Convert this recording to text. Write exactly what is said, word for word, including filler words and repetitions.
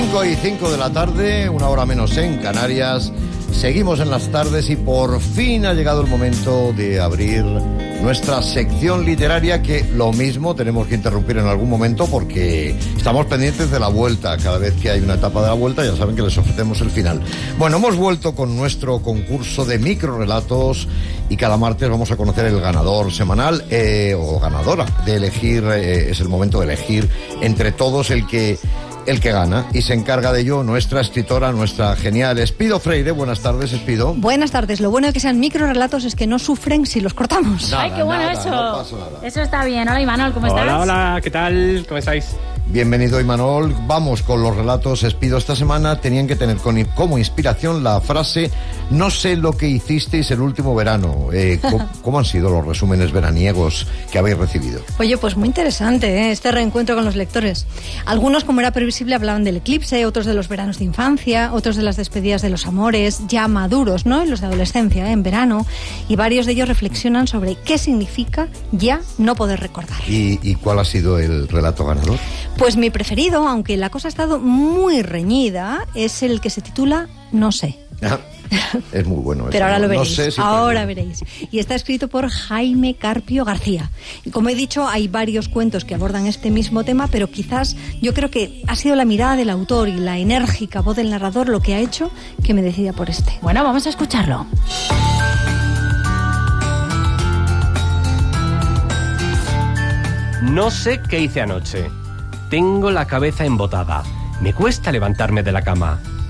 cinco y cinco de la tarde, una hora menos en Canarias. Seguimos en las tardes y por fin ha llegado el momento de abrir nuestra sección literaria, que lo mismo tenemos que interrumpir en algún momento porque estamos pendientes de la vuelta. Cada vez que hay una etapa de la vuelta ya saben que les ofrecemos el final. Bueno, hemos vuelto con nuestro concurso de microrelatos y cada martes vamos a conocer el ganador semanal eh, o ganadora de elegir, eh, es el momento de elegir entre todos el que... el que gana, y se encarga de ello nuestra escritora, nuestra genial Espido Freire. Buenas tardes, Espido. Buenas tardes. Lo bueno de que sean microrelatos es que no sufren si los cortamos. Nada, ¡ay, qué bueno nada, eso! No pasa nada. Eso está bien. Hola, Imanol, ¿cómo hola, estás? Hola, hola, ¿qué tal? ¿Cómo estáis? Bienvenido, Imanol. Vamos con los relatos, Espido. Esta semana tenían que tener con, como inspiración la frase "no sé lo que hicisteis el último verano". Eh, ¿cómo, ¿Cómo han sido los resúmenes veraniegos que habéis recibido? Oye, pues muy interesante, ¿eh? Este reencuentro con los lectores. Algunos, como era previsible, hablaban del eclipse, otros de los veranos de infancia, otros de las despedidas de los amores, ya maduros, ¿no? En los de adolescencia, ¿eh? En verano. Y varios de ellos reflexionan sobre qué significa ya no poder recordar. ¿Y, y cuál ha sido el relato ganador? Pues mi preferido, aunque la cosa ha estado muy reñida, es el que se titula No sé. Ah, es muy bueno. Pero ahora no, lo veréis, no sé si ahora pero... veréis. Y está escrito por Jaime Carpio García. Y como he dicho, hay varios cuentos que abordan este mismo tema, pero quizás yo creo que ha sido la mirada del autor y la enérgica voz del narrador lo que ha hecho que me decida por este. Bueno, vamos a escucharlo. No sé qué hice anoche. Tengo la cabeza embotada. Me cuesta levantarme de la cama.